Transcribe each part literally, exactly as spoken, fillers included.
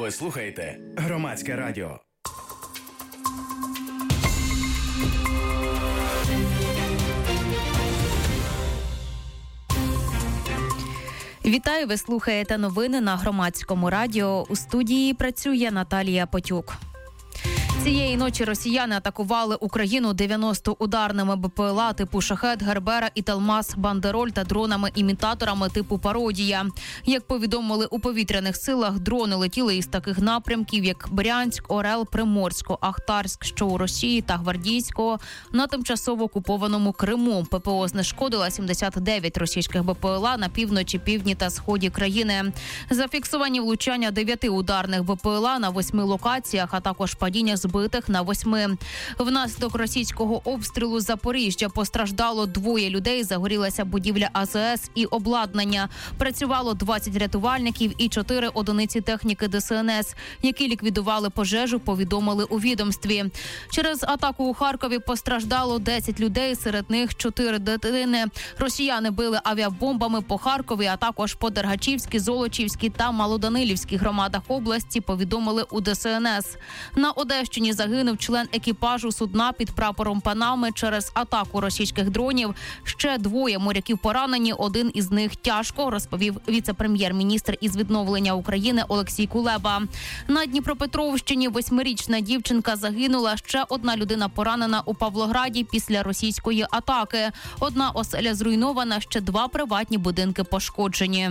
Ви слухаєте Громадське радіо. Вітаю, ви слухаєте новини на Громадському радіо. У студії працює Наталія Потюк. Цієї ночі росіяни атакували Україну дев'яноста ударними БПЛА типу «Шахед», «Гербера» і «Талмас», «Бандероль» та дронами-імітаторами типу «Пародія». Як повідомили у повітряних силах, дрони летіли із таких напрямків, як Брянськ, Орел, Приморсько, Ахтарськ, що у Росії, та Гвардійського на тимчасово окупованому Криму. ППО знешкодила сімдесят дев'ять російських БПЛА на півночі, півдні та сході країни. Зафіксовані влучання дев'яти ударних БПЛА на восьми локаціях, а також падіння збитих на восьми. Внаслідок російського обстрілу Запоріжжя постраждало двоє людей, загорілася будівля А З С і обладнання. Працювало двадцять рятувальників і чотири одиниці техніки Д С Н С, які ліквідували пожежу, повідомили у відомстві. Через атаку у Харкові постраждало десять людей, серед них чотири дитини. Росіяни били авіабомбами по Харкові, а також по Дергачівській, Золочівській та Малоданилівській громадах області, повідомили у Д С Н С. На Одещині загинув член екіпажу судна під прапором Панами через атаку російських дронів. Ще двоє моряків поранені, один із них тяжко, розповів віце-прем'єр-міністр із відновлення України Олексій Кулеба. На Дніпропетровщині восьмирічна дівчинка загинула, ще одна людина поранена у Павлограді після російської атаки. Одна оселя зруйнована, ще два приватні будинки пошкоджені.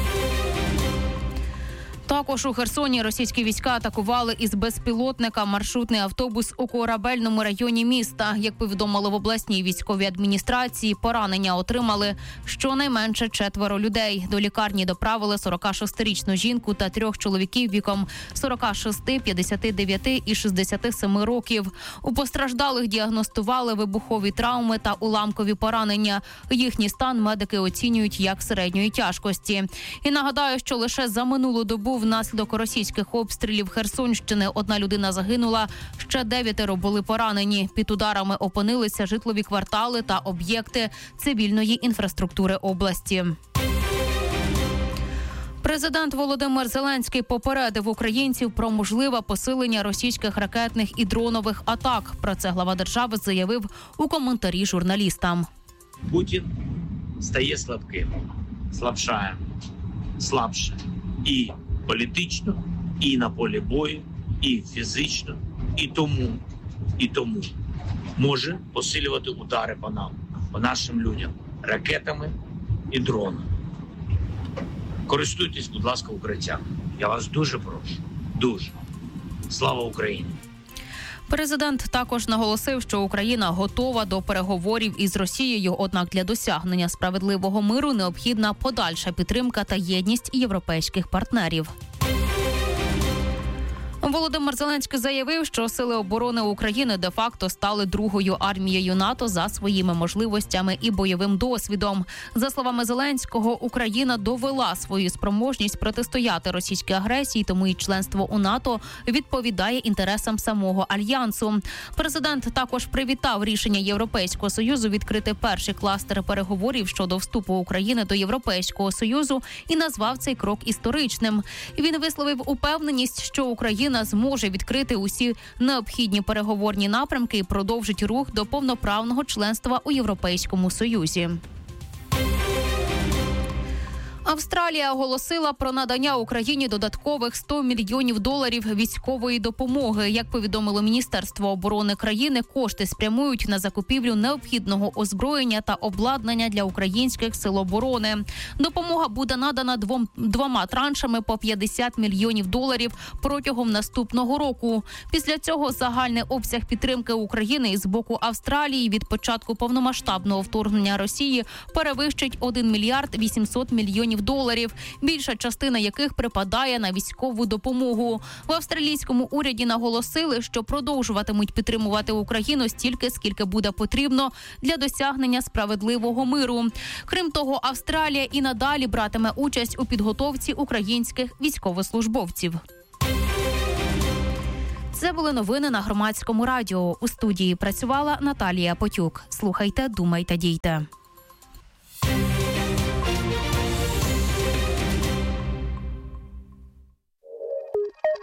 Також у Херсоні російські війська атакували із безпілотника маршрутний автобус у Корабельному районі міста. Як повідомили в обласній військовій адміністрації, поранення отримали щонайменше четверо людей. До лікарні доправили сорокашестирічну жінку та трьох чоловіків віком сорок шість, п'ятдесят дев'ять і шістдесят сім років. У постраждалих діагностували вибухові травми та уламкові поранення. Їхній стан медики оцінюють як середньої тяжкості. І нагадаю, що лише за минулу добу внаслідок російських обстрілів Херсонщини одна людина загинула, ще дев'ятеро були поранені. Під ударами опинилися житлові квартали та об'єкти цивільної інфраструктури області. Президент Володимир Зеленський попередив українців про можливе посилення російських ракетних і дронових атак. Про це глава держави заявив у коментарі журналістам. Путін стає слабким, слабшає, слабше і політично, і на полі бою, і фізично, і тому, і тому може посилювати удари по нам, по нашим людям, ракетами і дронами. Користуйтесь, будь ласка, укриттям. Я вас дуже прошу. Дуже. Слава Україні! Президент також наголосив, що Україна готова до переговорів із Росією, однак для досягнення справедливого миру необхідна подальша підтримка та єдність європейських партнерів. Володимир Зеленський заявив, що Сили оборони України де-факто стали другою армією НАТО за своїми можливостями і бойовим досвідом. За словами Зеленського, Україна довела свою спроможність протистояти російській агресії, тому і членство у НАТО відповідає інтересам самого Альянсу. Президент також привітав рішення Європейського Союзу відкрити перші кластери переговорів щодо вступу України до Європейського Союзу і назвав цей крок історичним. Він висловив упевненість, що Україна зможе відкрити усі необхідні переговорні напрямки і продовжить рух до повноправного членства у Європейському Союзі. Австралія оголосила про надання Україні додаткових сто мільйонів доларів військової допомоги. Як повідомило Міністерство оборони країни, кошти спрямують на закупівлю необхідного озброєння та обладнання для українських сил оборони. Допомога буде надана двом, двома траншами по п'ятдесят мільйонів доларів протягом наступного року. Після цього загальний обсяг підтримки України із боку Австралії від початку повномасштабного вторгнення Росії перевищить один мільярд вісімсот мільйонів доларів, більша частина яких припадає на військову допомогу. В австралійському уряді наголосили, що продовжуватимуть підтримувати Україну стільки, скільки буде потрібно для досягнення справедливого миру. Крім того, Австралія і надалі братиме участь у підготовці українських військовослужбовців. Це були новини на Громадському радіо. У студії працювала Наталія Потюк. Слухайте, думайте, дійте.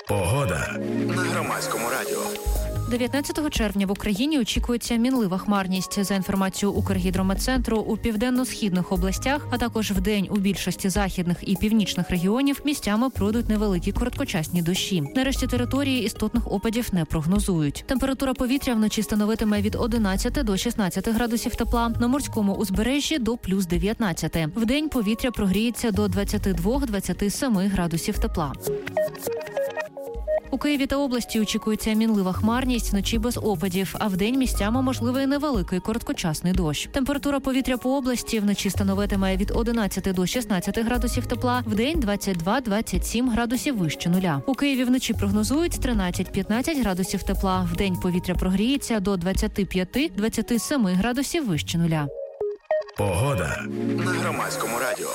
Погода на Громадському радіо. дев'ятнадцятого червня в Україні очікується мінлива хмарність. За інформацією Укргідрометцентру, у південно-східних областях, а також вдень у більшості західних і північних регіонів місцями пройдуть невеликі короткочасні дощі. Нарешті території істотних опадів не прогнозують. Температура повітря вночі становитиме від одинадцяти до шістнадцяти градусів тепла, на морському узбережжі до плюс дев'ятнадцяти. Вдень повітря прогріється до двадцяти двох - двадцяти семи градусів тепла. У Києві та області очікується мінлива хмарність, вночі без опадів, а вдень місцями можливий невеликий короткочасний дощ. Температура повітря по області вночі становитиме від одинадцяти до шістнадцяти градусів тепла, вдень двадцять два - двадцять сім градусів вище нуля. У Києві вночі прогнозують тринадцять - п'ятнадцять градусів тепла, вдень повітря прогріється до двадцяти п'яти - двадцяти семи градусів вище нуля. Погода на Громадському радіо.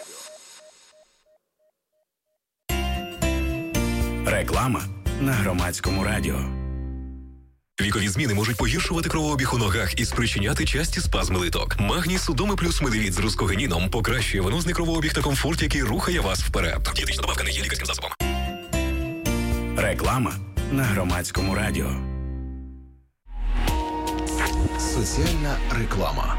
Реклама на Громадському радіо. Вікові зміни можуть погіршувати кровообіг у ногах і спричиняти часті спазми литок. Магній Судоми плюс Медевіт з рускогеніном покращує венозний кровообіг та комфорт, який рухає вас вперед. Дієтична добавка не є лікарським засобом. Реклама на Громадському радіо. Соціальна реклама.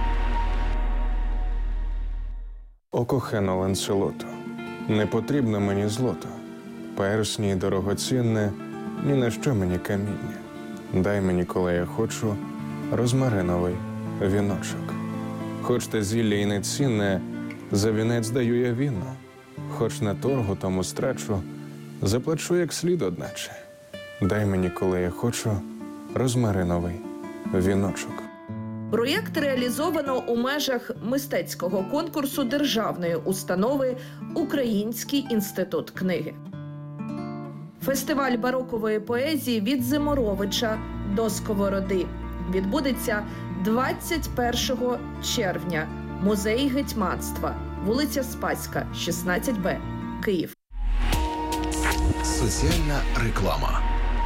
О кохано Ланселото, не потрібно мені злото. Персні дорогоцінне, ні на що мені каміння. Дай мені, коли я хочу, розмариновий віночок. Хоч те зілля і не цінне, за вінець даю я вінно. Хоч на торгу тому страчу, заплачу як слід одначе. Дай мені, коли я хочу, розмариновий віночок. Проєкт реалізовано у межах мистецького конкурсу державної установи «Український інститут книги». Фестиваль барокової поезії «Від Зиморовича до Сковороди» відбудеться двадцять першого червня. Музей гетьманства, вулиця Спаська, шістнадцять Б, Київ. Соціальна реклама.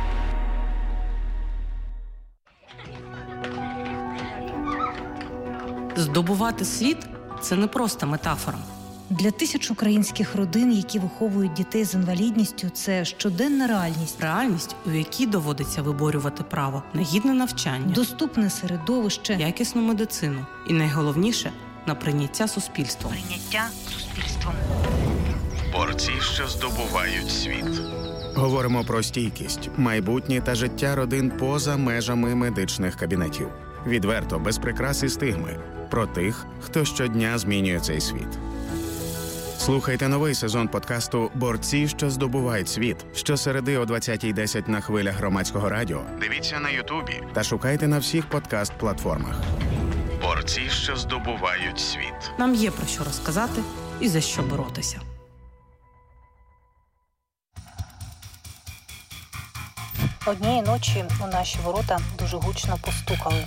Здобувати світ – це не просто метафора. Для тисяч українських родин, які виховують дітей з інвалідністю, це щоденна реальність. Реальність, у якій доводиться виборювати право на гідне навчання, доступне середовище, якісну медицину і, найголовніше, на прийняття суспільством. Прийняття суспільством. Борці, що здобувають світ. Говоримо про стійкість, майбутнє та життя родин поза межами медичних кабінетів. Відверто, без прикрас і стигми. Про тих, хто щодня змінює цей світ. Слухайте новий сезон подкасту «Борці, що здобувають світ» щосереди о двадцятій десять на хвилях Громадського радіо. Дивіться на Ютубі та шукайте на всіх подкаст-платформах. Борці, що здобувають світ. Нам є про що розказати і за що боротися. Однієї ночі у наші ворота дуже гучно постукали.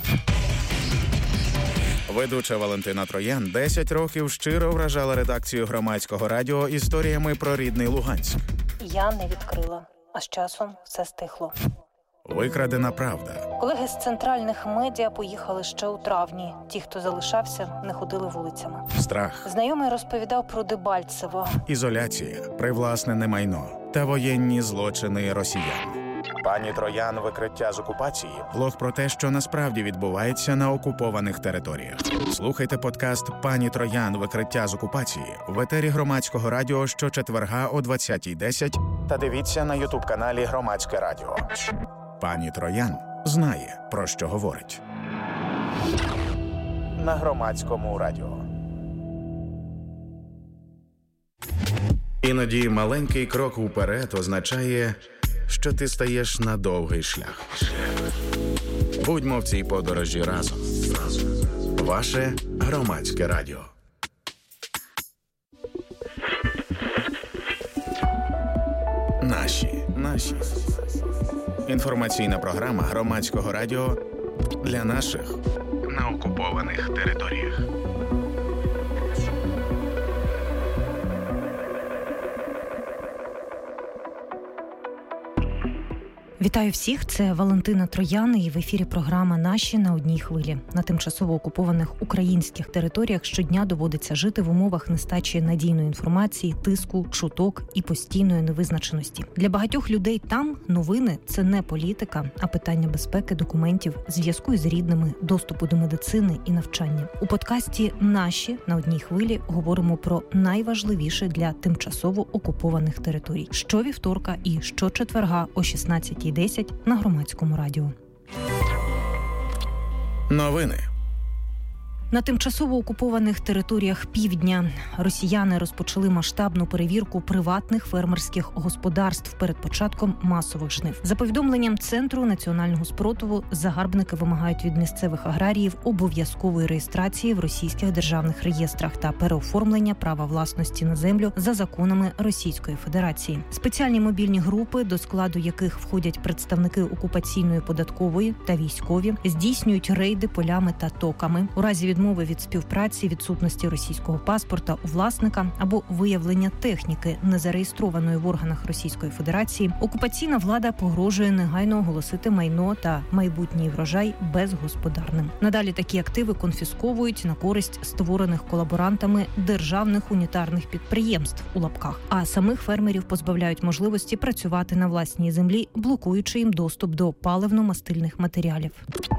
Ведуча Валентина Троян десять років щиро вражала редакцію Громадського радіо історіями про рідний Луганськ. Я не відкрила, а з часом все стихло. Викрадена правда. Колеги з центральних медіа поїхали ще у травні. Ті, хто залишався, не ходили вулицями. Страх. Знайомий розповідав про Дебальцево. Ізоляція, привласнене майно та воєнні злочини росіян. Пані Троян. Викриття з окупації. Блог про те, що насправді відбувається на окупованих територіях. Слухайте подкаст «Пані Троян. Викриття з окупації» в етері Громадського радіо щочетверга о двадцятій десять та дивіться на ютуб-каналі Громадське радіо. Пані Троян знає, про що говорить. На Громадському радіо. Іноді маленький крок уперед означає, що ти стаєш на довгий шлях. Будьмо в цій подорожі разом. Ваше Громадське радіо. Наші. Наші. Інформаційна програма Громадського радіо для наших на окупованих територіях. Вітаю всіх, це Валентина Троян і в ефірі програма «Наші на одній хвилі». На тимчасово окупованих українських територіях щодня доводиться жити в умовах нестачі надійної інформації, тиску, чуток і постійної невизначеності. Для багатьох людей там новини – це не політика, а питання безпеки, документів, зв'язку із рідними, доступу до медицини і навчання. У подкасті «Наші на одній хвилі» говоримо про найважливіше для тимчасово окупованих територій. Щовівторка і щочетверга о шістнадцятій десять на Громадському радіо. Новини. На тимчасово окупованих територіях півдня росіяни розпочали масштабну перевірку приватних фермерських господарств перед початком масових жнив. За повідомленням Центру національного спротиву, загарбники вимагають від місцевих аграріїв обов'язкової реєстрації в російських державних реєстрах та переоформлення права власності на землю за законами Російської Федерації. Спеціальні мобільні групи, до складу яких входять представники окупаційної податкової та військові, здійснюють рейди полями та токами. У разі відмови від співпраці, відсутності російського паспорта у власника або виявлення техніки, не зареєстрованої в органах Російської Федерації, окупаційна влада погрожує негайно оголосити майно та майбутній врожай безгосподарним. Надалі такі активи конфісковують на користь створених колаборантами державних унітарних підприємств у лапках, а самих фермерів позбавляють можливості працювати на власній землі, блокуючи їм доступ до паливно-мастильних матеріалів.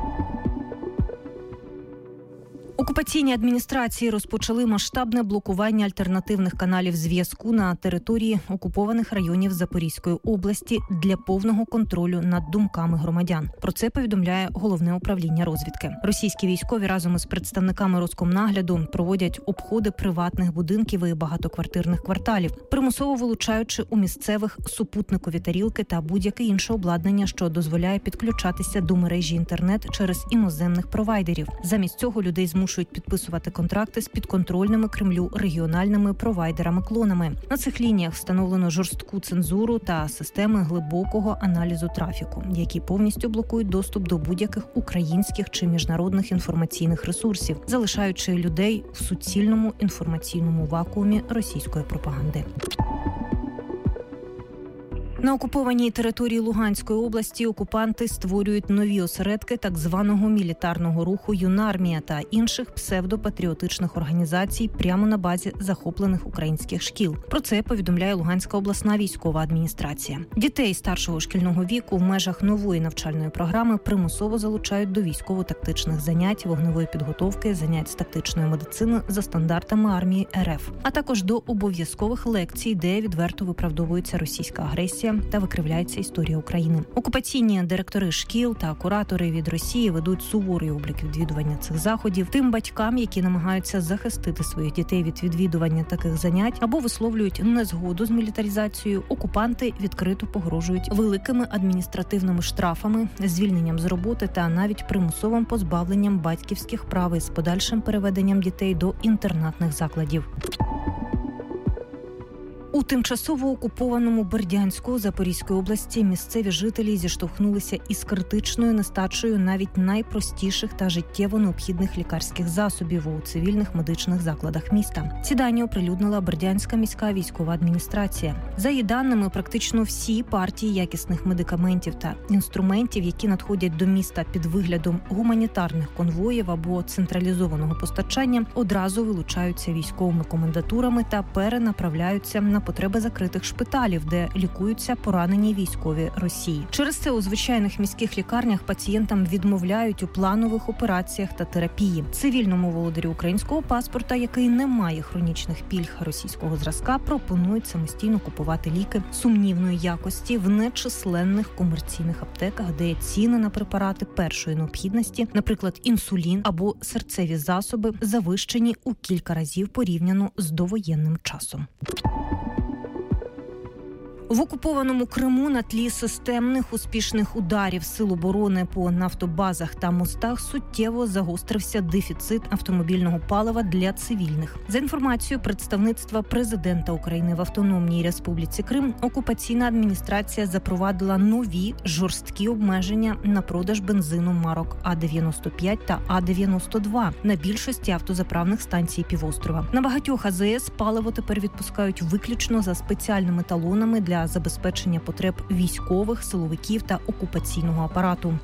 Окупаційні адміністрації розпочали масштабне блокування альтернативних каналів зв'язку на території окупованих районів Запорізької області для повного контролю над думками громадян. Про це повідомляє Головне управління розвідки. Російські військові разом із представниками Роскомнагляду проводять обходи приватних будинків і багатоквартирних кварталів, примусово вилучаючи у місцевих супутникові тарілки та будь-яке інше обладнання, що дозволяє підключатися до мережі інтернет через іноземних провайдерів. Замість цього людей змушують Мушують підписувати контракти з підконтрольними Кремлю регіональними провайдерами-клонами. На цих лініях встановлено жорстку цензуру та системи глибокого аналізу трафіку, які повністю блокують доступ до будь-яких українських чи міжнародних інформаційних ресурсів, залишаючи людей в суцільному інформаційному вакуумі російської пропаганди. На окупованій території Луганської області окупанти створюють нові осередки так званого мілітарного руху «Юнармія» та інших псевдопатріотичних організацій прямо на базі захоплених українських шкіл. Про це повідомляє Луганська обласна військова адміністрація. Дітей старшого шкільного віку в межах нової навчальної програми примусово залучають до військово-тактичних занять, вогневої підготовки, занять з тактичної медицини за стандартами армії РФ, а також до обов'язкових лекцій, де відверто виправдовується російська агресія та викривляється історія України. Окупаційні директори шкіл та куратори від Росії ведуть суворий облік відвідування цих заходів тим батькам, які намагаються захистити своїх дітей від відвідування таких занять або висловлюють незгоду з мілітаризацією. Окупанти відкрито погрожують великими адміністративними штрафами, звільненням з роботи та навіть примусовим позбавленням батьківських прав із подальшим переведенням дітей до інтернатних закладів. У тимчасово окупованому Бердянську Запорізької області місцеві жителі зіштовхнулися із критичною нестачею навіть найпростіших та життєво необхідних лікарських засобів у цивільних медичних закладах міста. Ці дані оприлюднила Бердянська міська військова адміністрація. За її даними, практично всі партії якісних медикаментів та інструментів, які надходять до міста під виглядом гуманітарних конвоїв або централізованого постачання, одразу вилучаються військовими комендатурами та перенаправляються на потреби закритих шпиталів, де лікуються поранені військові Росії. Через це у звичайних міських лікарнях пацієнтам відмовляють у планових операціях та терапії. Цивільному володарю українського паспорта, який не має хронічних пільг російського зразка, пропонують самостійно купувати ліки сумнівної якості в нечисленних комерційних аптеках, де ціни на препарати першої необхідності, наприклад, інсулін або серцеві засоби, завищені у кілька разів порівняно з довоєнним часом. В окупованому Криму на тлі системних успішних ударів сил оборони по нафтобазах та мостах суттєво загострився дефіцит автомобільного палива для цивільних. За інформацією представництва президента України в Автономній Республіці Крим, окупаційна адміністрація запровадила нові жорсткі обмеження на продаж бензину марок А дев'яносто п'ять та А дев'яносто два на більшості автозаправних станцій півострова. На багатьох АЗС паливо тепер відпускають виключно за спеціальними талонами для для забезпечення потреб військових, силовиків та окупаційного апарату.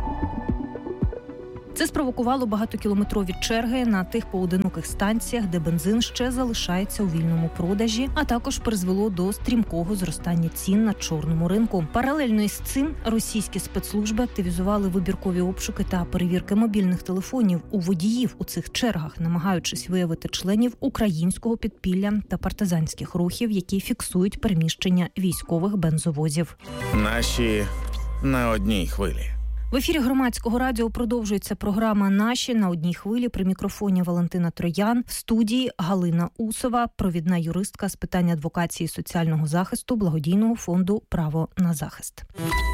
Це спровокувало багатокілометрові черги на тих поодиноких станціях, де бензин ще залишається у вільному продажі, а також призвело до стрімкого зростання цін на чорному ринку. Паралельно із цим російські спецслужби активізували вибіркові обшуки та перевірки мобільних телефонів у водіїв у цих чергах, намагаючись виявити членів українського підпілля та партизанських рухів, які фіксують переміщення військових бензовозів. Наші на одній хвилі. В ефірі Громадського радіо продовжується програма «Наші на одній хвилі». При мікрофоні Валентина Троян, в студії Галина Усова, провідна юристка з питань адвокації і соціального захисту благодійного фонду «Право на захист».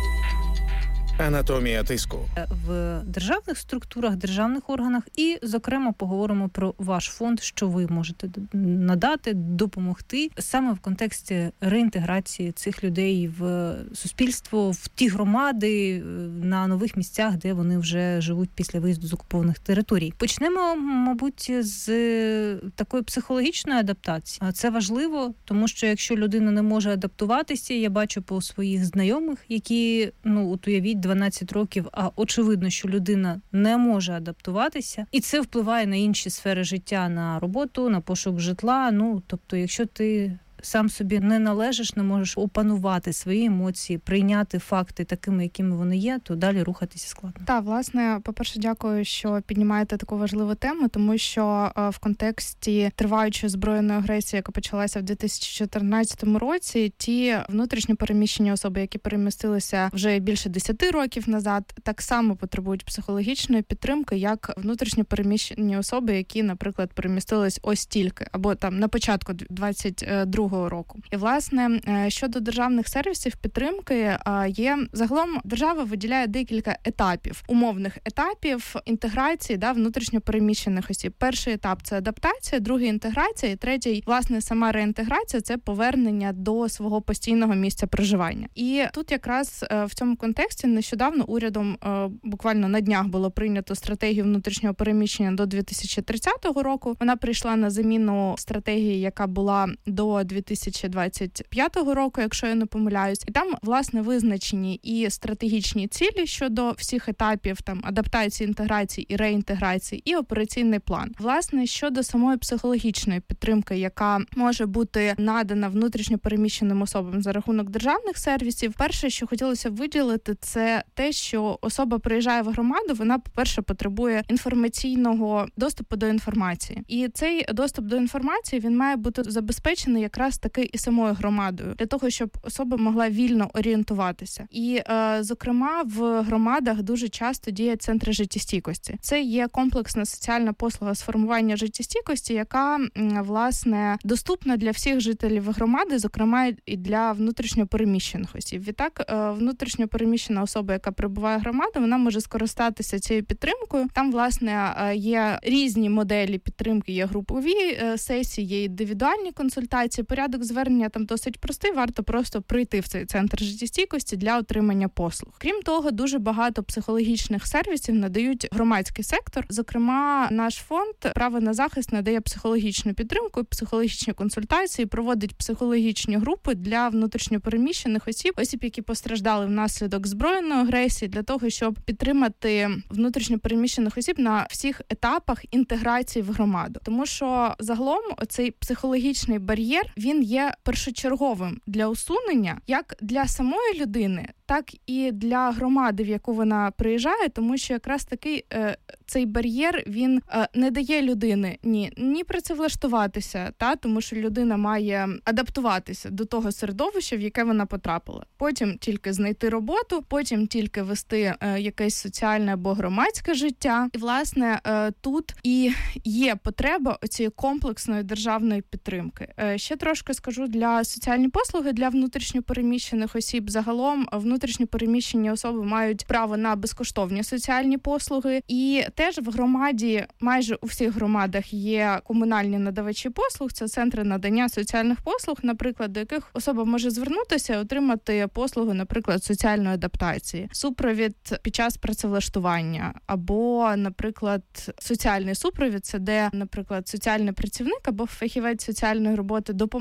Анатомія тиску. В державних структурах, державних органах і, зокрема, поговоримо про ваш фонд, що ви можете надати, допомогти саме в контексті реінтеграції цих людей в суспільство, в ті громади, на нових місцях, де вони вже живуть після виїзду з окупованих територій. Почнемо, мабуть, з такої психологічної адаптації. Це важливо, тому що якщо людина не може адаптуватися, я бачу по своїх знайомих, які, ну, от уявіть, дванадцять років, а очевидно, що людина не може адаптуватися, і це впливає на інші сфери життя, на роботу, на пошук житла. Ну, тобто, якщо ти сам собі не належиш, не можеш опанувати свої емоції, прийняти факти такими, якими вони є, то далі рухатися складно. Так, власне, по-перше, дякую, що піднімаєте таку важливу тему, тому що в контексті триваючої збройної агресії, яка почалася в дві тисячі чотирнадцятому році, ті внутрішньо переміщені особи, які перемістилися вже більше десяти років назад, так само потребують психологічної підтримки, як внутрішньо переміщені особи, які, наприклад, перемістились ось тільки, або там на початку двадцять другого року. І, власне, щодо державних сервісів підтримки, є загалом держава виділяє декілька етапів, умовних етапів інтеграції, да, внутрішньо переміщених осіб. Перший етап – це адаптація, другий – інтеграція, і третій, власне, сама реінтеграція – це повернення до свого постійного місця проживання. І тут якраз в цьому контексті нещодавно урядом буквально на днях було прийнято стратегію внутрішнього переміщення до дві тисячі тридцятого року. Вона прийшла на заміну стратегії, яка була до дві тисячі двадцять п'ятого року, якщо я не помиляюсь. І там, власне, визначені і стратегічні цілі щодо всіх етапів там адаптації, інтеграції і реінтеграції, і операційний план. Власне, щодо самої психологічної підтримки, яка може бути надана внутрішньо переміщеним особам за рахунок державних сервісів, перше, що хотілося б виділити, це те, що особа приїжджає в громаду, вона, по-перше, потребує інформаційного доступу до інформації. І цей доступ до інформації, він має бути забезпечений якраз таки і самою громадою, для того, щоб особа могла вільно орієнтуватися. І, е, зокрема, в громадах дуже часто діють центри життєстійкості. Це є комплексна соціальна послуга з формування життєстійкості, яка, власне, доступна для всіх жителів громади, зокрема і для внутрішньо переміщених осіб. Відтак, е, внутрішньо переміщена особа, яка прибуває в громаду, вона може скористатися цією підтримкою. Там, власне, є різні моделі підтримки, є групові е, сесії, є індивідуальні консультації. Порядок звернення там досить простий, варто просто прийти в цей центр життєстійкості для отримання послуг. Крім того, дуже багато психологічних сервісів надають громадський сектор. Зокрема, наш фонд «Право на захист» надає психологічну підтримку, психологічні консультації, проводить психологічні групи для внутрішньопереміщених осіб, осіб, які постраждали внаслідок збройної агресії, для того, щоб підтримати внутрішньопереміщених осіб на всіх етапах інтеграції в громаду. Тому що загалом цей психологічний бар'єр, він є першочерговим для усунення як для самої людини, так і для громади, в яку вона приїжджає, тому що якраз такий е, цей бар'єр, він е, не дає людини ні, ні працевлаштуватися, та, тому що людина має адаптуватися до того середовища, в яке вона потрапила. Потім тільки знайти роботу, потім тільки вести е, якесь соціальне або громадське життя. І, власне, е, тут і є потреба цієї комплексної державної підтримки. Е, ще трошки скажу для соціальні послуги для внутрішньопереміщених осіб. Загалом внутрішньопереміщені особи мають право на безкоштовні соціальні послуги. І теж в громаді, майже у всіх громадах є комунальні надавачі послуг, це центри надання соціальних послуг, наприклад, до яких особа може звернутися і отримати послуги, наприклад, соціальної адаптації, супровід під час працевлаштування, або, наприклад, соціальний супровід, це де, наприклад, соціальний працівник або фахівець соціальної роботи допомагає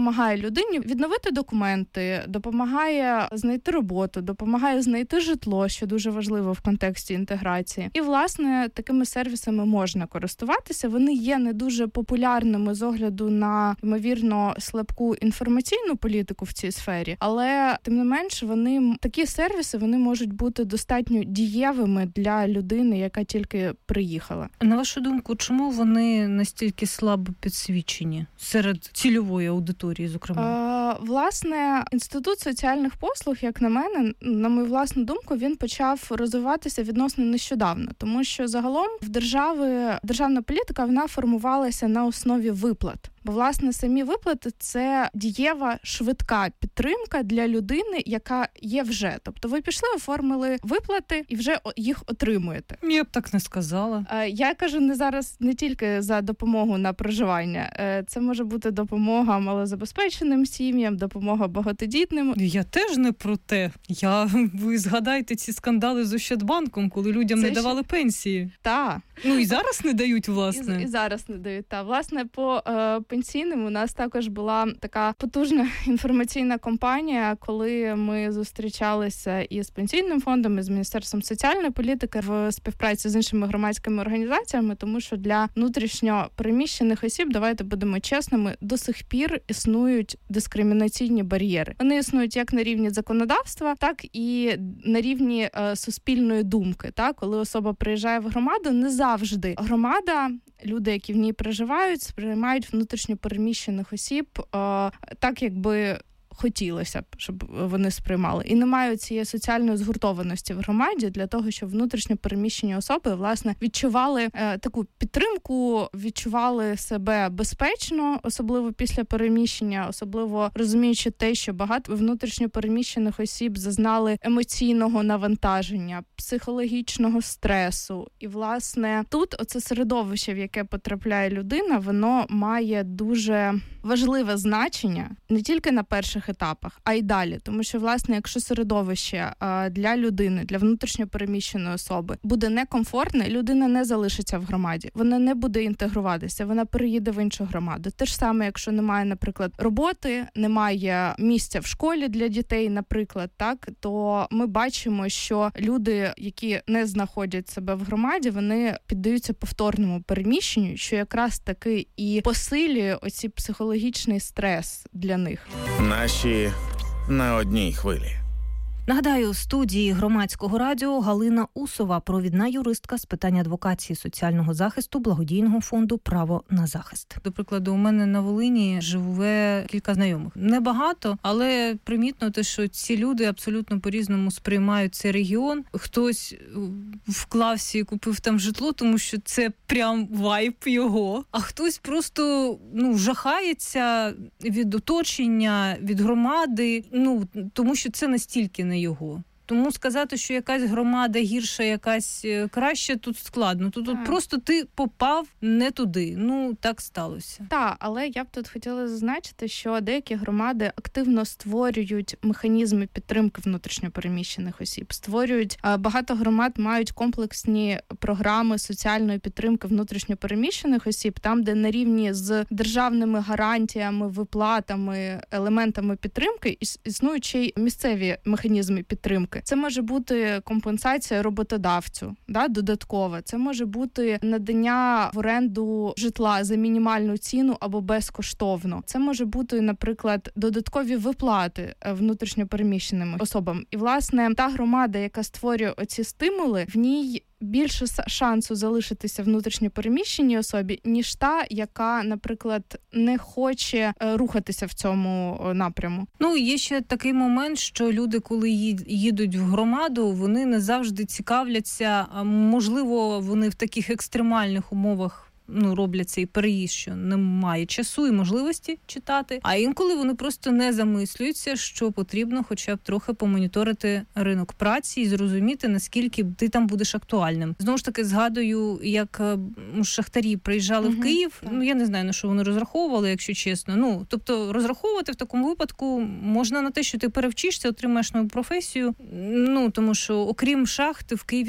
допомагає людині відновити документи, допомагає знайти роботу, допомагає знайти житло, що дуже важливо в контексті інтеграції. І, власне, такими сервісами можна користуватися. Вони є не дуже популярними з огляду на, ймовірно, слабку інформаційну політику в цій сфері, але, тим не менш, вони, такі сервіси, вони можуть бути достатньо дієвими для людини, яка тільки приїхала. На вашу думку, чому вони настільки слабо підсвічені серед цільової аудиторії, зокрема? Е, власне, Інститут соціальних послуг, як на мене, на мою власну думку, він почав розвиватися відносно нещодавно, тому що загалом в держави державна політика, вона формувалася на основі виплат. Бо, власне, самі виплати – це дієва, швидка підтримка для людини, яка є вже. Тобто ви пішли, оформили виплати і вже їх отримуєте. Я б так не сказала. Я кажу не зараз не тільки за допомогу на проживання. Це може бути допомога малозабезпеченим сім'ям, допомога багатодітним. Я теж не про те. Я, ви згадайте ці скандали з Ощадбанком, коли людям це не давали ще... пенсії. Так. Ну і зараз не дають, власне. І, і зараз не дають, так. Власне, по е, пенсійним у нас також була така потужна інформаційна кампанія, коли ми зустрічалися із Пенсійним фондом, і з Міністерством соціальної політики в співпраці з іншими громадськими організаціями, тому що для внутрішньо переміщених осіб, давайте будемо чесними, до сих пір існують дискримінаційні бар'єри. Вони існують як на рівні законодавства, так і на рівні е, суспільної думки. Так? Коли особа приїжджає в громаду, не завжди громада, люди, які в ній проживають, сприймають внутрішньо переміщених осіб е, так, якби хотілося б, щоб вони сприймали. І немає цієї соціальної згуртованості в громаді для того, щоб внутрішньо переміщені особи, власне, відчували е, таку підтримку, відчували себе безпечно, особливо після переміщення, особливо розуміючи те, що багато внутрішньо переміщених осіб зазнали емоційного навантаження, психологічного стресу. І, власне, тут оце середовище, в яке потрапляє людина, воно має дуже важливе значення не тільки на перших етапах, а й далі. Тому що, власне, якщо середовище для людини, для внутрішньо переміщеної особи буде некомфортне, людина не залишиться в громаді. Вона не буде інтегруватися, вона переїде в іншу громаду. Те ж саме, якщо немає, наприклад, роботи, немає місця в школі для дітей, наприклад, так, то ми бачимо, що люди, які не знаходять себе в громаді, вони піддаються повторному переміщенню, що якраз таки і посилює оці психологічний стрес для них. Наші на одній хвилі. Нагадаю, у студії Громадського радіо Галина Усова, провідна юристка з питань адвокації соціального захисту благодійного фонду «Право на захист». До прикладу, у мене на Волині живе кілька знайомих. Небагато, але примітно те, що ці люди абсолютно по-різному сприймають цей регіон. Хтось вклався і купив там житло, тому що це прям вайб його. А хтось просто, ну, жахається від оточення, від громади, ну, тому що це настільки не його. Тому сказати, що якась громада гірша, якась краща, тут складно. Тут, тут просто ти попав не туди. Ну, так сталося. Так, але я б тут хотіла зазначити, що деякі громади активно створюють механізми підтримки внутрішньопереміщених осіб. Створюють, багато громад мають комплексні програми соціальної підтримки внутрішньопереміщених осіб, там, де на рівні з державними гарантіями, виплатами, елементами підтримки існують ще й місцеві механізми підтримки. Це може бути компенсація роботодавцю, да, додаткова. Це може бути надання в оренду житла за мінімальну ціну або безкоштовно. Це може бути, наприклад, додаткові виплати внутрішньопереміщеним особам. І, власне, та громада, яка створює оці стимули, в ній більше шансу залишитися внутрішньопереміщеній особі, ніж та, яка, наприклад, не хоче рухатися в цьому напряму. Ну, є ще такий момент, що люди, коли їдуть в громаду, вони не завжди цікавляться, можливо, вони в таких екстремальних умовах ну, роблять цей переїзд, що немає часу і можливості читати. А інколи вони просто не замислюються, що потрібно хоча б трохи помоніторити ринок праці і зрозуміти, наскільки ти там будеш актуальним. Знову ж таки, згадую, як шахтарі приїжджали угу, в Київ. Так. Ну, я не знаю, на що вони розраховували, якщо чесно. Ну, тобто, розраховувати в такому випадку можна на те, що ти перевчишся, отримаєш нову професію. Ну, тому що, окрім шахти, в Києві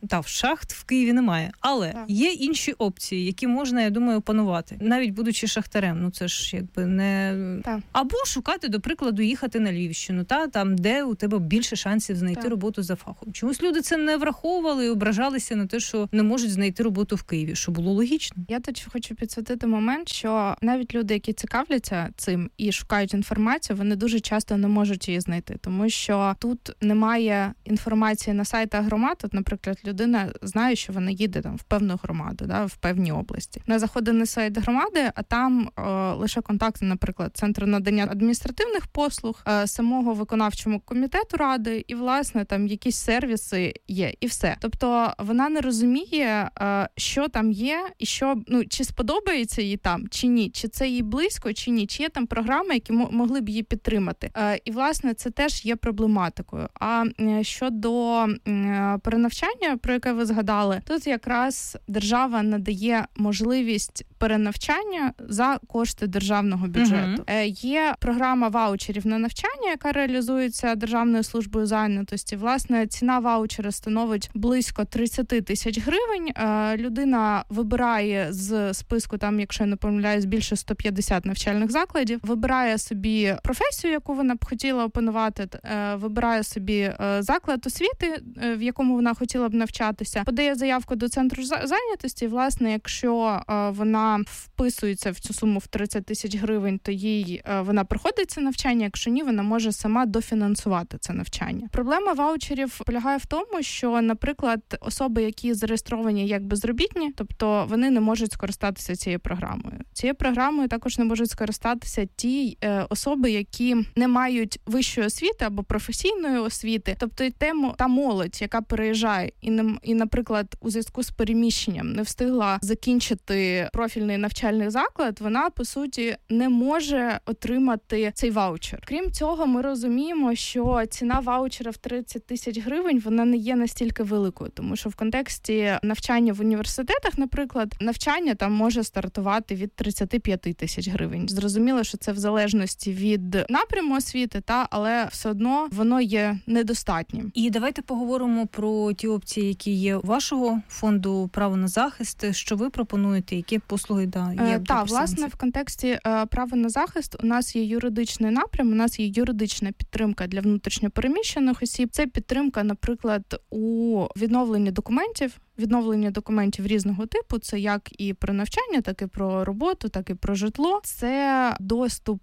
Та, шахт в Києві немає. Але так. Є інші опції, які можна, я думаю, опанувати. Навіть будучи шахтарем. Ну, це ж якби не... Так. Або шукати, до прикладу, їхати на Львівщину, та, там, де у тебе більше шансів знайти так. роботу за фахом. Чомусь люди це не враховували і ображалися на те, що не можуть знайти роботу в Києві, що було логічно. Я тут хочу підсвітити момент, що навіть люди, які цікавляться цим і шукають інформацію, вони дуже часто не можуть її знайти, тому що тут немає інформації на сайтах громад. От, наприклад, людина знає, що вона їде там в певну громаду, да, в певній області. Вона заходить на сайт громади, а там о, лише контакти, наприклад, Центру надання адміністративних послуг, е, самого виконавчого комітету ради, і, власне, там якісь сервіси є, і все. Тобто вона не розуміє, е, що там є, і що, ну, чи сподобається їй там, чи ні, чи це їй близько, чи ні, чи є там програми, які м- могли б її підтримати. Е, і, власне, це теж є проблематикою. А е, щодо е, перенавчання, про яке ви згадали, тут якраз держава надає можливість перенавчання за кошти державного бюджету. Uh-huh. Е, є програма ваучерів на навчання, яка реалізується Державною службою зайнятості. Власне, ціна ваучера становить близько тридцять тисяч гривень. Е, людина вибирає з списку, там, якщо я не помиляюсь, більше сто п'ятдесят навчальних закладів, вибирає собі професію, яку вона б хотіла опанувати, е, вибирає собі е, заклад освіти, е, в якому вона хотіла б навчатися, подає заявку до центру зайнятості. Власне, якщо е, вона вписується в цю суму в тридцять тисяч гривень, то їй е, вона проходить це навчання, якщо ні, вона може сама дофінансувати це навчання. Проблема ваучерів полягає в тому, що, наприклад, особи, які зареєстровані як безробітні, тобто вони не можуть скористатися цією програмою. Цією програмою також не можуть скористатися ті е, особи, які не мають вищої освіти або професійної освіти, тобто тему та молодь, яка переїжджає і, не, і, наприклад, у зв'язку з переміщенням не встигла закінчити профільний навчальний заклад, вона, по суті, не може отримати цей ваучер. Крім цього, ми розуміємо, що ціна ваучера в тридцять тисяч гривень, вона не є настільки великою, тому що в контексті навчання в університетах, наприклад, навчання там може стартувати від тридцять п'ять тисяч гривень. Зрозуміло, що це в залежності від напряму освіти, та, але все одно воно є недостатнім. І давайте поговоримо про ті опції, які є у вашого фонду «Право на захист». Що ви пропонуєте, які послуги да, є? Е, так, власне, в контексті е, «Право на захист» у нас є юридичний напрям, у нас є юридична підтримка для внутрішньопереміщених осіб. Це підтримка, наприклад, у відновленні документів, відновлення документів різного типу, це як і про навчання, так і про роботу, так і про житло. Це доступ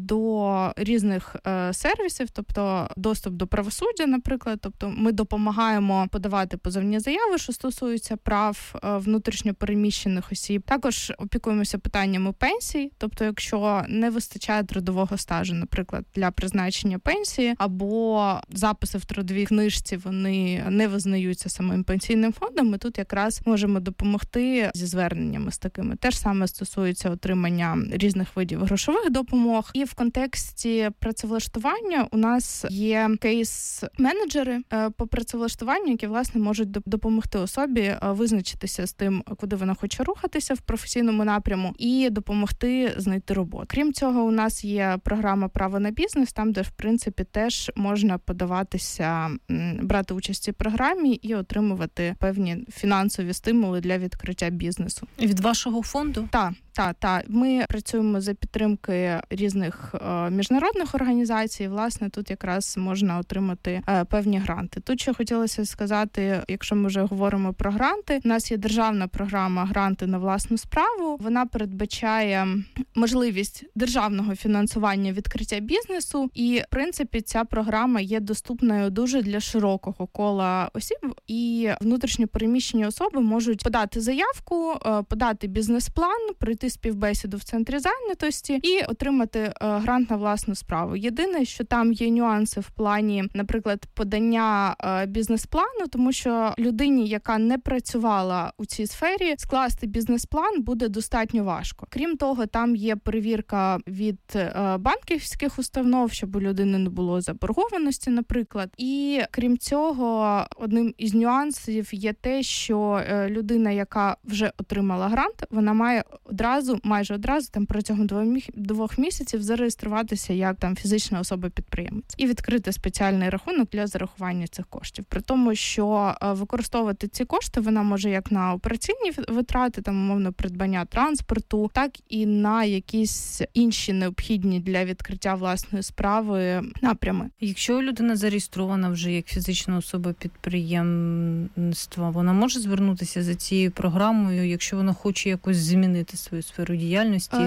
до різних е, сервісів, тобто доступ до правосуддя, наприклад. Тобто ми допомагаємо подавати позовні заяви, що стосуються прав е, внутрішньопереміщених осіб. Також опікуємося питаннями пенсій, тобто якщо не вистачає трудового стажу, наприклад, для призначення пенсії, або записи в трудовій книжці, вони не визнаються самим пенсійним фондом, ми тут якраз можемо допомогти зі зверненнями з такими. Те ж саме стосується отримання різних видів грошових допомог. І в контексті працевлаштування у нас є кейс-менеджери по працевлаштуванню, які, власне, можуть допомогти особі визначитися з тим, куди вона хоче рухатися в професійному напряму, і допомогти знайти роботу. Крім цього, у нас є програма «Право на бізнес», там, де, в принципі, теж можна подаватися, брати участь у програмі і отримувати певні фінансові стимули для відкриття бізнесу. Від вашого фонду? Так. Так, так. Ми працюємо за підтримки різних е, міжнародних організацій. Власне, тут якраз можна отримати е, певні гранти. Тут ще хотілося сказати, якщо ми вже говоримо про гранти, у нас є державна програма «Гранти на власну справу». Вона передбачає можливість державного фінансування відкриття бізнесу. І, в принципі, ця програма є доступною дуже для широкого кола осіб. І внутрішньопереміщені особи можуть подати заявку, е, подати бізнес-план, прийти співбесіду в центрі зайнятості і отримати е, грант на власну справу. Єдине, що там є нюанси в плані, наприклад, подання е, бізнес-плану, тому що людині, яка не працювала у цій сфері, скласти бізнес-план буде достатньо важко. Крім того, там є перевірка від е, банківських установ, щоб у людини не було заборгованості, наприклад. І крім цього, одним із нюансів є те, що людина, яка вже отримала грант, вона має одразу, майже одразу, там протягом двох місяців зареєструватися як там фізична особа-підприємець і відкрити спеціальний рахунок для зарахування цих коштів. При тому, що використовувати ці кошти вона може як на операційні витрати, там умовно придбання транспорту, так і на якісь інші необхідні для відкриття власної справи напрями. Якщо людина зареєстрована вже як фізична особа підприємства, вона може звернутися за цією програмою, якщо вона хоче якось змінити свою сферу діяльності?